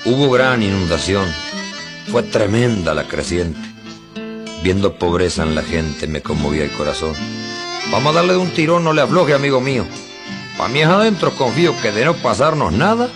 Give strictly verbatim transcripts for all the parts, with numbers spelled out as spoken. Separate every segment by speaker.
Speaker 1: Hubo gran inundación, fue tremenda la creciente. Viendo pobreza en la gente me conmovía el corazón. Vamos a darle de un tirón, no le afloje, amigo mío. Pa' mí es adentro, confío que de no pasarnos nada,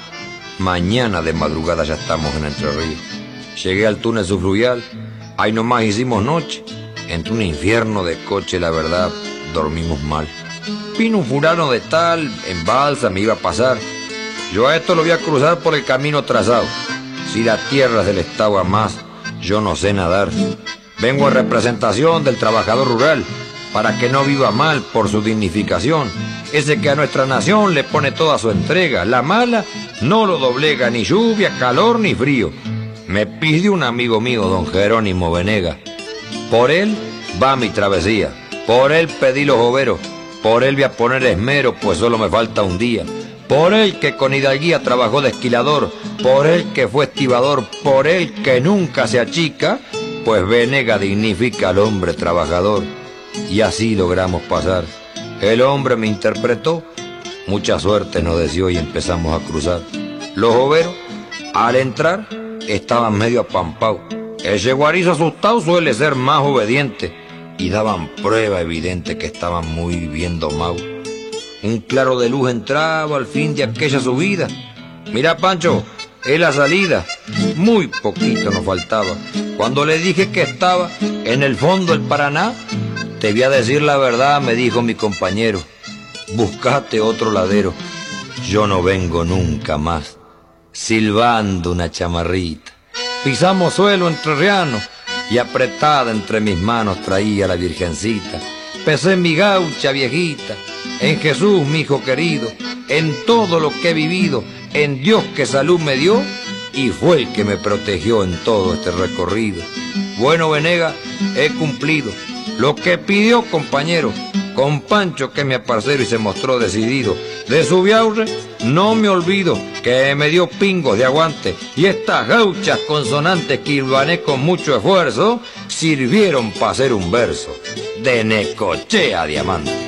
Speaker 1: mañana de madrugada ya estamos en Entre Ríos. Llegué al túnel subfluvial, ahí nomás hicimos noche. Entre un infierno de coche, la verdad, dormimos mal. Vino un fulano de tal, en balsa me iba a pasar. Yo a esto lo voy a cruzar por el camino trazado. Si la tierra se le estaba más, yo no sé nadar. Vengo en representación del trabajador rural, para que no viva mal por su dignificación. Ese que a nuestra nación le pone toda su entrega. La mala no lo doblega ni lluvia, calor ni frío. Me pide un amigo mío, don Jerónimo Venega. Por él va mi travesía, por él pedí los overos, por él voy a poner esmero, pues solo me falta un día. Por él que con hidalguía trabajó de esquilador, por él que fue estibador, por él que nunca se achica, pues Venega dignifica al hombre trabajador. Y así logramos pasar. El hombre me interpretó, mucha suerte nos deseó y empezamos a cruzar. Los overos, al entrar, estaban medio apampados. El yeguarizo asustado suele ser más obediente, y daban prueba evidente que estaban muy bien domados. Un claro de luz entraba al fin de aquella subida. Mira, Pancho, es la salida. Muy poquito nos faltaba. Cuando le dije que estaba en el fondo del Paraná, te voy a decir la verdad, me dijo mi compañero. Buscate otro ladero. Yo no vengo nunca más. Silbando una chamarrita. Pisamos suelo entrerriano y apretada entre mis manos traía la virgencita. Pesé mi gaucha viejita, en Jesús mi hijo querido, en todo lo que he vivido, en Dios que salud me dio y fue el que me protegió en todo este recorrido. Bueno, Venega, he cumplido lo que pidió, compañero, con Pancho que me aparcero y se mostró decidido. De su viaure no me olvido, que me dio pingos de aguante, y estas gauchas consonantes que hilvané con mucho esfuerzo sirvieron para hacer un verso de Necochea a Diamante.